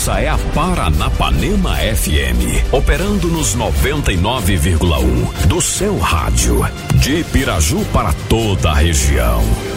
Essa é a Paranapanema FM, operando nos 99,1 do seu rádio, de Piraju para toda a região.